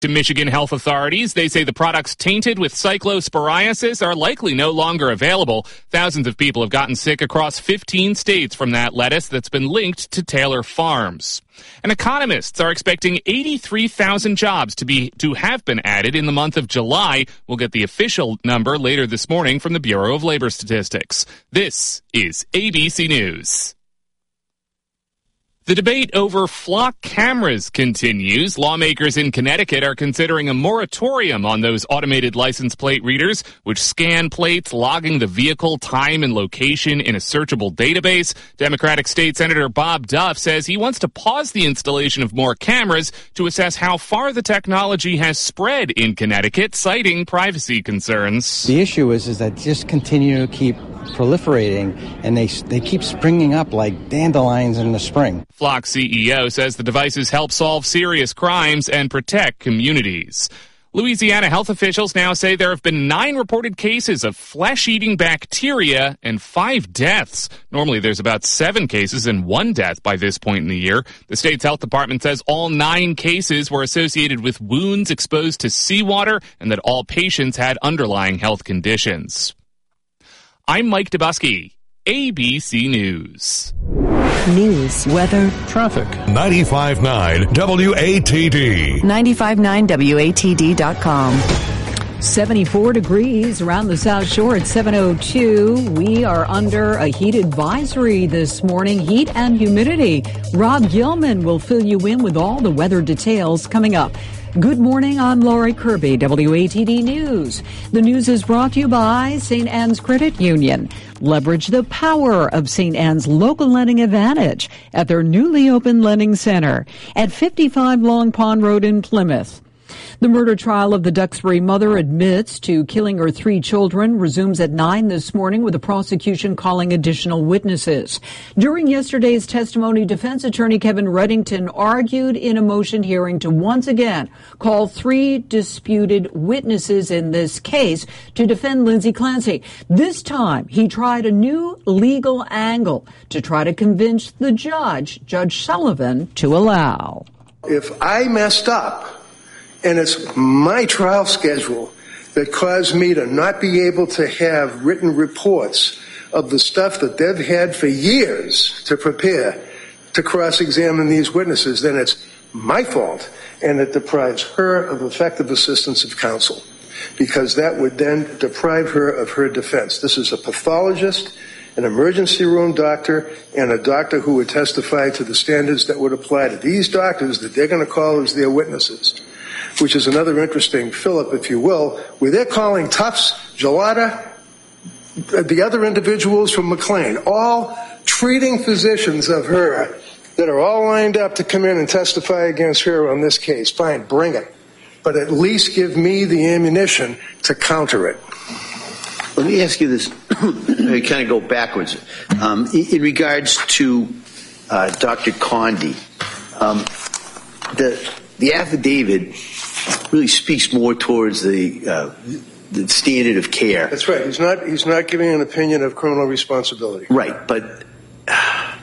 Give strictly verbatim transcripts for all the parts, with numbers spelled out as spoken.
To Michigan health authorities, they say the products tainted with cyclosporiasis are likely no longer available. Thousands of people have gotten sick across fifteen states from that lettuce that's been linked to Taylor Farms. And economists are expecting eighty-three thousand jobs to be to have been added in the month of July. We'll get the official number later this morning from the Bureau of Labor Statistics. This is A B C News. The debate over flock cameras continues. Lawmakers in Connecticut are considering a moratorium on those automated license plate readers, which scan plates, logging the vehicle time and location in a searchable database. Democratic State Senator Bob Duff says he wants to pause the installation of more cameras to assess how far the technology has spread in Connecticut, citing privacy concerns. The issue is, is that just continue to keep proliferating, and they they keep springing up like dandelions in the spring. Flock C E O says the devices help solve serious crimes and protect communities. Louisiana health officials now say there have been nine reported cases of flesh-eating bacteria and five deaths. Normally there's about seven cases and one death by this point in the year. The state's health department says all nine cases were associated with wounds exposed to seawater and that all patients had underlying health conditions. I'm Mike Dubusky, A B C News. News, weather, traffic. ninety-five point nine W A T D. ninety-five point nine W A T D dot com. seventy-four degrees around the South Shore at seven oh two. We are under a heat advisory this morning, heat and humidity. Rob Gilman will fill you in with all the weather details coming up. Good morning, I'm Lori Kirby, W A T D News. The news is brought to you by Saint Anne's Credit Union. Leverage the power of Saint Anne's local lending advantage at their newly opened lending center at fifty-five Long Pond Road in Plymouth. The murder trial of the Duxbury mother admits to killing her three children resumes at nine this morning with the prosecution calling additional witnesses. During yesterday's testimony, defense attorney Kevin Reddington argued in a motion hearing to once again call three disputed witnesses in this case to defend Lindsay Clancy. This time, he tried a new legal angle to try to convince the judge, Judge Sullivan, to allow. If I messed up, and it's my trial schedule that caused me to not be able to have written reports of the stuff that they've had for years to prepare to cross-examine these witnesses, then it's my fault, and it deprives her of effective assistance of counsel, because that would then deprive her of her defense. This is a pathologist, an emergency room doctor, and a doctor who would testify to the standards that would apply to these doctors that they're going to call as their witnesses. Which is another interesting fill-up, if you will, where they're calling Tufts, Gelada, the other individuals from McLean, all treating physicians of her that are all lined up to come in and testify against her on this case. Fine, bring it. But at least give me the ammunition to counter it. Let me ask you this, we kind of go backwards. Um, in, in regards to uh, Doctor Condi, um, the, the affidavit really speaks more towards the uh, the standard of care. That's right. He's not he's not giving an opinion of criminal responsibility. Right, but uh,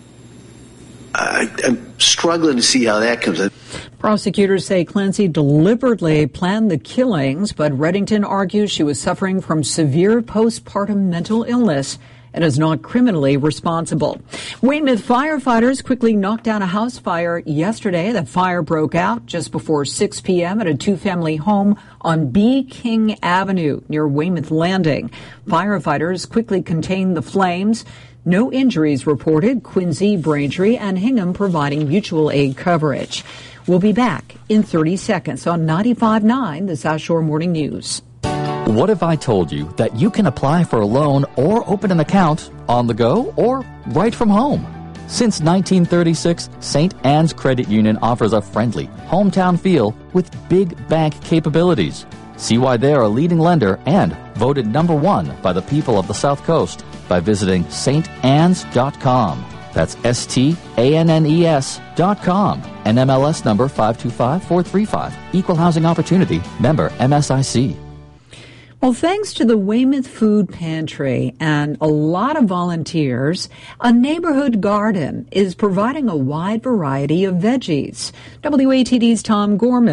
I, I'm struggling to see how that comes in. Prosecutors say Clancy deliberately planned the killings, but Reddington argues she was suffering from severe postpartum mental illness and is not criminally responsible. Weymouth firefighters quickly knocked down a house fire yesterday. The fire broke out just before six p.m. at a two-family home on B. King Avenue near Weymouth Landing. Firefighters quickly contained the flames. No injuries reported. Quincy, Braintree, and Hingham providing mutual aid coverage. We'll be back in thirty seconds on ninety-five point nine, the South Shore Morning News. What if I told you that you can apply for a loan or open an account on the go or right from home? Since nineteen thirty-six, Saint Anne's Credit Union offers a friendly, hometown feel with big bank capabilities. See why they're a leading lender and voted number one by the people of the South Coast by visiting saint annes dot com. That's S T A N N E S dot com. N M L S number five two five four three five. Equal Housing Opportunity. Member M S I C. Well, thanks to the Weymouth Food Pantry and a lot of volunteers, a neighborhood garden is providing a wide variety of veggies. W A T D's Tom Gorman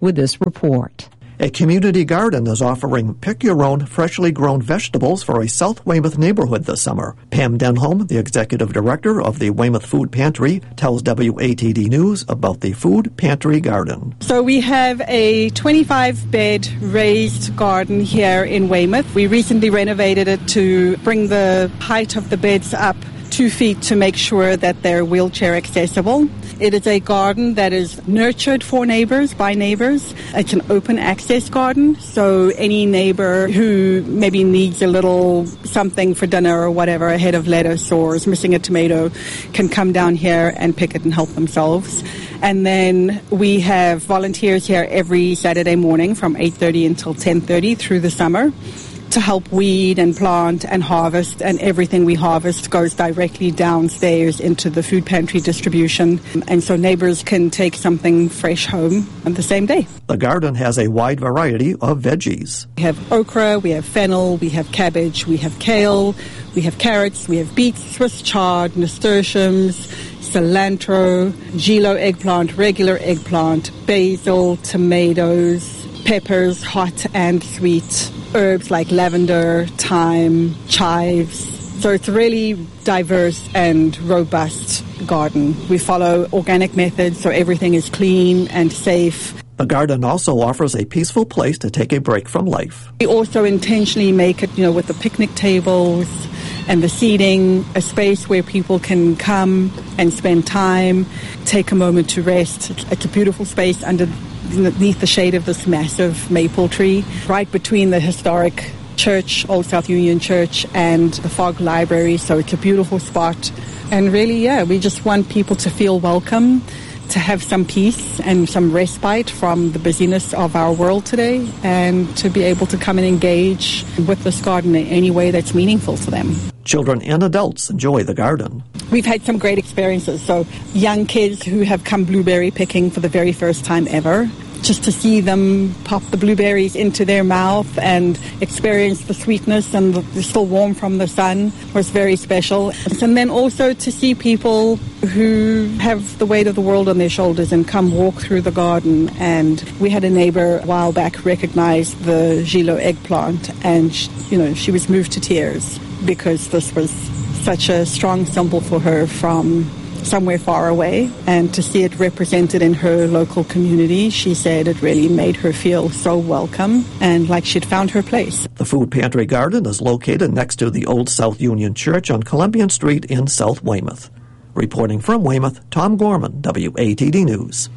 with this report. A community garden is offering pick-your-own freshly grown vegetables for a South Weymouth neighborhood this summer. Pam Denholm, the executive director of the Weymouth Food Pantry, tells W A T D News about the Food Pantry Garden. So we have a twenty-five bed raised garden here in Weymouth. We recently renovated it to bring the height of the beds up two feet to make sure that they're wheelchair accessible. It is a garden that is nurtured for neighbors, by neighbors. It's an open access garden, so any neighbor who maybe needs a little something for dinner or whatever, a head of lettuce or is missing a tomato, can come down here and pick it and help themselves. And then we have volunteers here every Saturday morning from eight thirty until ten thirty through the summer to help weed and plant and harvest, and everything we harvest goes directly downstairs into the food pantry distribution, and so neighbors can take something fresh home on the same day. The garden has a wide variety of veggies. We have okra, we have fennel, we have cabbage, we have kale, we have carrots, we have beets, Swiss chard, nasturtiums, cilantro, gilo eggplant, regular eggplant, basil, tomatoes, peppers, hot and sweet, herbs like lavender, thyme, chives. So it's a really diverse and robust garden. We follow organic methods, so everything is clean and safe. The garden also offers a peaceful place to take a break from life. We also intentionally make it, you know, with the picnic tables and the seating, a space where people can come and spend time, take a moment to rest. It's a beautiful space under beneath the shade of this massive maple tree, right between the historic church, Old South Union Church, and the Fogg Library. So it's a beautiful spot. And really, yeah, we just want people to feel welcome, to have some peace and some respite from the busyness of our world today, and to be able to come and engage with this garden in any way that's meaningful to them. Children and adults enjoy the garden. We've had some great experiences. So young kids who have come blueberry picking for the very first time ever, just to see them pop the blueberries into their mouth and experience the sweetness and the, they're still warm from the sun was very special. And then also to see people who have the weight of the world on their shoulders and come walk through the garden. And we had a neighbor a while back recognize the Gilo eggplant, and she, you know, she was moved to tears because this was such a strong symbol for her from somewhere far away, and to see it represented in her local community, she said it really made her feel so welcome and like she'd found her place. The Food Pantry Garden is located next to the Old South Union Church on Columbian Street in South Weymouth. Reporting from Weymouth, Tom Gorman, W A T D News.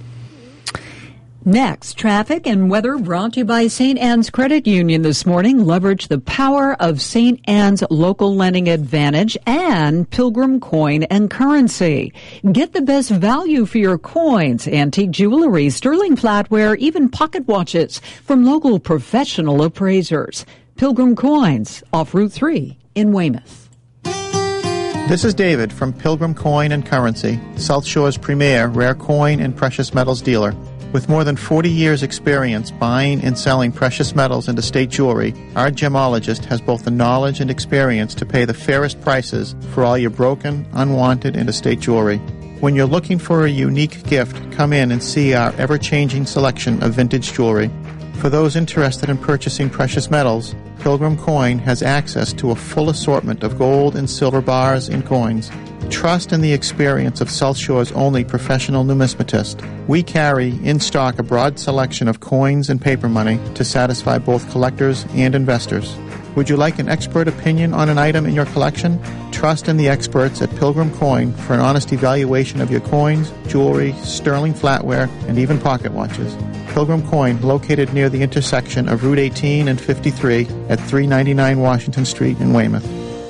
Next, traffic and weather brought to you by Saint Anne's Credit Union this morning. Leverage the power of Saint Anne's local lending advantage and Pilgrim Coin and Currency. Get the best value for your coins, antique jewelry, sterling flatware, even pocket watches from local professional appraisers. Pilgrim Coins off Route three in Weymouth. This is David from Pilgrim Coin and Currency, South Shore's premier rare coin and precious metals dealer. With more than forty years' experience buying and selling precious metals and estate jewelry, our gemologist has both the knowledge and experience to pay the fairest prices for all your broken, unwanted, and estate jewelry. When you're looking for a unique gift, come in and see our ever-changing selection of vintage jewelry. For those interested in purchasing precious metals, Pilgrim Coin has access to a full assortment of gold and silver bars and coins. Trust in the experience of South Shore's only professional numismatist. We carry in stock a broad selection of coins and paper money to satisfy both collectors and investors. Would you like an expert opinion on an item in your collection? Trust in the experts at Pilgrim Coin for an honest evaluation of your coins, jewelry, sterling flatware, and even pocket watches. Pilgrim Coin, located near the intersection of Route eighteen and fifty-three at three ninety-nine Washington Street in Weymouth.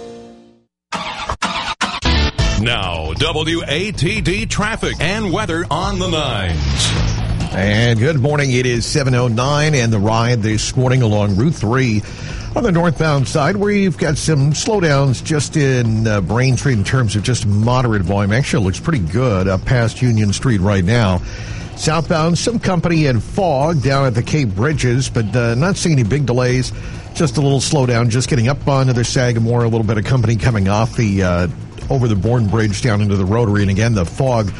Now, W A T D traffic and weather on the nines. And good morning. It is seven oh nine, and the ride this morning along Route three on the northbound side, where you've got some slowdowns just in uh, Braintree in terms of just moderate volume. Actually, it looks pretty good up past Union Street right now. Southbound, some company and fog down at the Cape Bridges, but uh, not seeing any big delays. Just a little slowdown, just getting up onto the Sagamore, a little bit of company coming off the uh, over the Bourne Bridge down into the Rotary, and again, the fog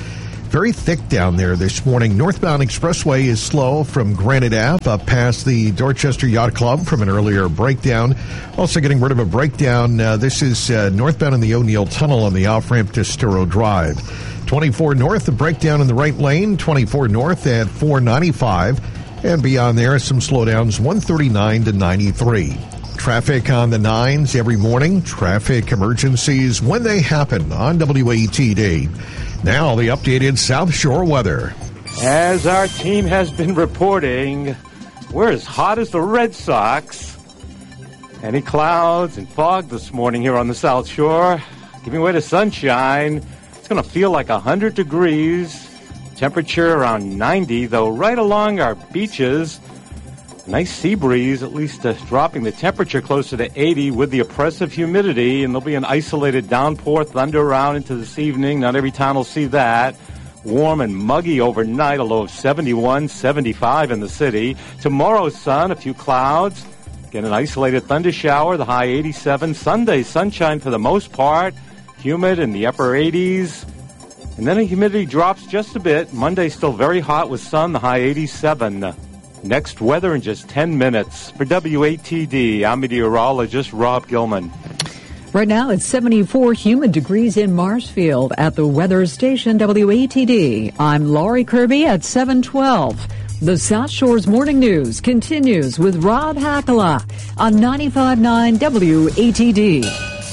very thick down there this morning. Northbound Expressway is slow from Granite Ave up past the Dorchester Yacht Club from an earlier breakdown. Also getting rid of a breakdown. Uh, this is uh, northbound in the O'Neill Tunnel on the off-ramp to Sturo Drive. twenty-four north, a breakdown in the right lane. twenty-four north at four ninety-five. And beyond there, some slowdowns, one thirty-nine to ninety-three. Traffic on the nines every morning. Traffic emergencies when they happen on W A T D. Now the updated South Shore weather. As our team has been reporting, we're as hot as the Red Sox. Any clouds and fog this morning here on the South Shore, giving way to sunshine. It's going to feel like one hundred degrees. Temperature around ninety, though right along our beaches, nice sea breeze, at least uh, dropping the temperature closer to eighty with the oppressive humidity, and there'll be an isolated downpour, thunder around into this evening. Not every town will see that. Warm and muggy overnight, a low of seventy-one, seventy-five in the city. Tomorrow, sun, a few clouds. Get an isolated thunder shower, the high eighty-seven. Sunday, sunshine for the most part. Humid in the upper eighties. And then the humidity drops just a bit. Monday still very hot with sun, the high eighty-seven. Next weather in just ten minutes. For W A T D, I'm meteorologist Rob Gilman. Right now it's seventy-four humid degrees in Marshfield at the weather station W A T D. I'm Laurie Kirby at seven twelve. The South Shore's Morning News continues with Rob Hakala on ninety-five point nine W A T D.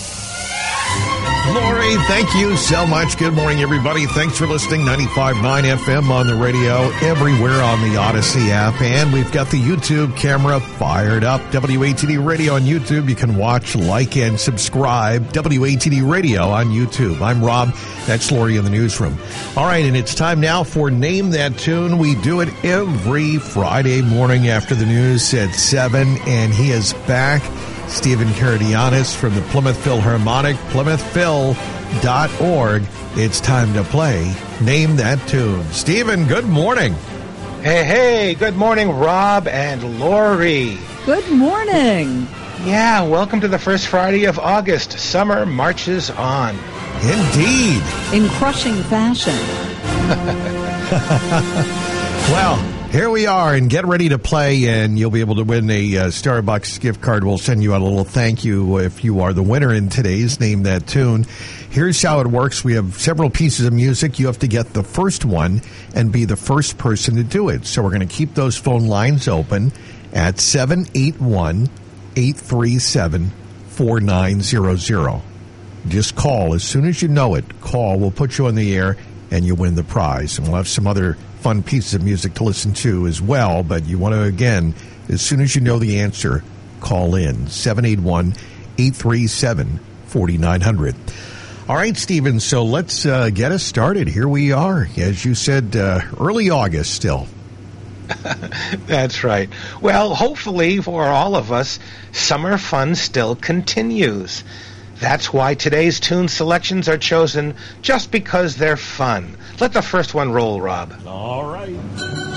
Lori, thank you so much. Good morning, everybody. Thanks for listening. ninety-five point nine F M on the radio, everywhere on the Odyssey app. And we've got the YouTube camera fired up. W A T D Radio on YouTube. You can watch, like, and subscribe. W A T D Radio on YouTube. I'm Rob. That's Lori in the newsroom. All right, and it's time now for Name That Tune. We do it every Friday morning after the news at seven, and he is back. Stephen Karadianis from the Plymouth Philharmonic, plymouth phil dot org. It's time to play Name That Tune. Stephen, good morning. Hey, hey, good morning, Rob and Lori. Good morning. Yeah, welcome to the first Friday of August. Summer marches on. Indeed. In crushing fashion. Well, here we are, and get ready to play, and you'll be able to win a uh, Starbucks gift card. We'll send you out a little thank you if you are the winner in today's Name That Tune. Here's how it works. We have several pieces of music. You have to get the first one and be the first person to do it. So we're going to keep those phone lines open at seven eight one, eight three seven, four nine zero zero. Just call. As soon as you know it, call. We'll put you on the air, and you win the prize. And we'll have some other fun pieces of music to listen to as well, but you want to, again, as soon as you know the answer, call in seven eight one, eight three seven, four nine zero zero. All right, Stephen, so let's uh, get us started. Here we are, as you said, uh, early August still. That's right. Well, hopefully for all of us, summer fun still continues. That's why today's tune selections are chosen just because they're fun. Let the first one roll, Rob. All right.